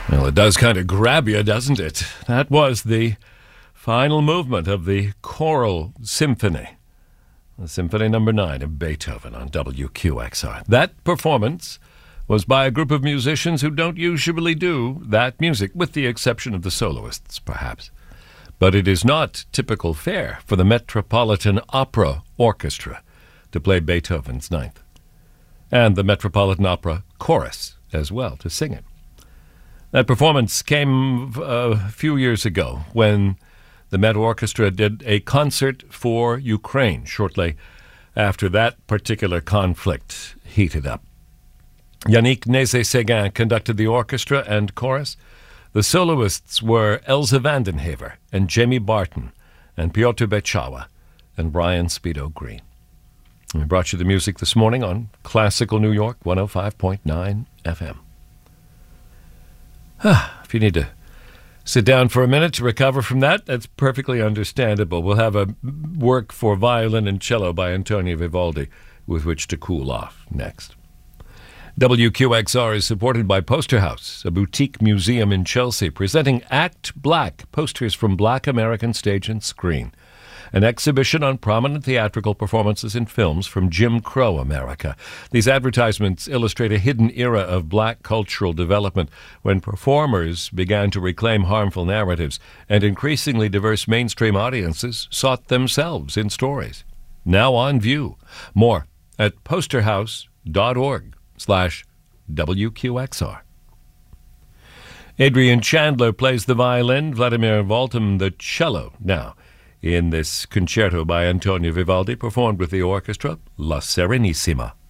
Well, it does kind of grab you, doesn't it? That was the final movement of the choral symphony, the Symphony No. 9 of Beethoven on WQXR. That performance was by a group of musicians who don't usually do that music, with the exception of the soloists, perhaps. But it is not typical fare for the Metropolitan Opera Orchestra to play Beethoven's Ninth, and the Metropolitan Opera Chorus as well to sing it. That performance came a few years ago when the Met Orchestra did a concert for Ukraine shortly after that particular conflict heated up. Yannick Nézet-Séguin conducted the orchestra and chorus. The soloists were Elsa Vandenhaver and Jamie Barton and Piotr Bechawa and Brian Speedo Green. We brought you the music this morning on Classical New York 105.9 FM. If you need to sit down for a minute to recover from that, that's perfectly understandable. We'll have a work for violin and cello by Antonio Vivaldi with which to cool off next. WQXR is supported by Poster House, a boutique museum in Chelsea, presenting Act Black, posters from Black American stage and screen, an exhibition on prominent theatrical performances in films from Jim Crow America. These advertisements illustrate a hidden era of black cultural development when performers began to reclaim harmful narratives and increasingly diverse mainstream audiences sought themselves in stories. Now on view. More at posterhouse.org/WQXR. Adrian Chandler plays the violin, Vladimir Voltim the cello now in this concerto by Antonio Vivaldi, performed with the orchestra La Serenissima.